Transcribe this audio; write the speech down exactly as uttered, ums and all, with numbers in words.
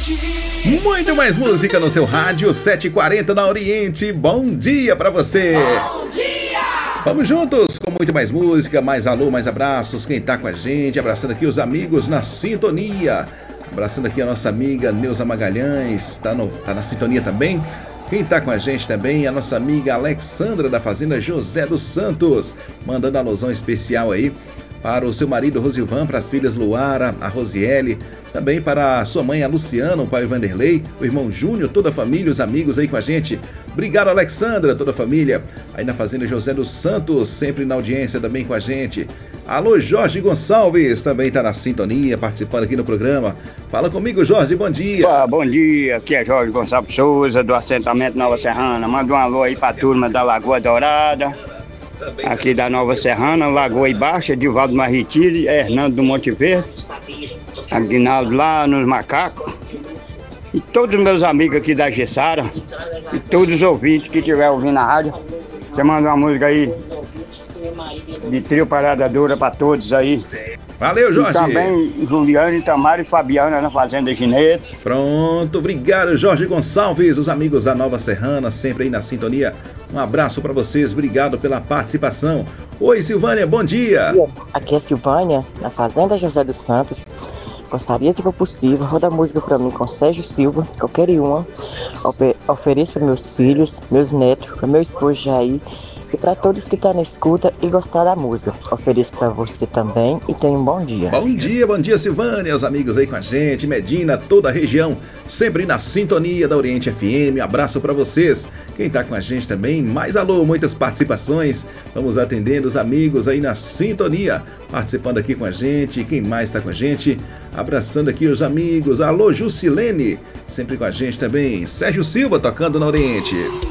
Muito mais música no seu rádio, sete e quarenta na Oriente. Bom dia pra você. Bom dia! Vamos juntos com muito mais música, mais alô, mais abraços. Quem tá com a gente, abraçando aqui os amigos na sintonia. Abraçando aqui a nossa amiga Neuza Magalhães, tá, no, tá na sintonia também. Quem tá com a gente também, a nossa amiga Alexandra da Fazenda José dos Santos, mandando a alusão especial aí para o seu marido Rosivan, para as filhas Luara, a Rosiele, também para a sua mãe, a Luciana, o pai Vanderlei, o irmão Júnior, toda a família, os amigos aí com a gente. Obrigado, Alexandra, toda a família, aí na Fazenda José dos Santos, sempre na audiência também com a gente. Alô, Jorge Gonçalves, também está na sintonia, participando aqui no programa. Fala comigo, Jorge, bom dia. Ah, bom dia, aqui é Jorge Gonçalves Souza, do assentamento Nova Serrana. Manda um alô aí pra turma da Lagoa Dourada, aqui da Nova Serrana, Lagoa Baixa, Divaldo Marritiri, Hernando do Monte Verde, Aguinaldo lá nos Macacos, e todos os meus amigos aqui da Gessara, e todos os ouvintes que estiver ouvindo a rádio. Você manda uma música aí de trio Parada Dura pra todos aí. Valeu, Jorge. E também Juliane, Tamara e Fabiana na Fazenda Ginete. Pronto, obrigado, Jorge Gonçalves, os amigos da Nova Serrana, sempre aí na sintonia. Um abraço para vocês, obrigado pela participação. Oi, Silvânia, bom dia. Aqui é Silvânia, na Fazenda José dos Santos. Gostaria, se for possível, rodar música para mim com Sérgio Silva, qualquer uma. Ofereço para meus filhos, meus netos, para meu esposo Jair e para todos que estão na escuta e gostar da música. Ofereço para você também e tenha um bom dia. Bom dia, bom dia, Silvânia, os amigos aí com a gente, Medina, toda a região, sempre na sintonia da Oriente F M. Abraço para vocês. Quem tá com a gente também, mais alô, muitas participações. Vamos atendendo os amigos aí na sintonia, participando aqui com a gente. Quem mais tá com a gente? Abraçando aqui os amigos. Alô, Jusilene, sempre com a gente também. Sérgio Silva tocando na Oriente.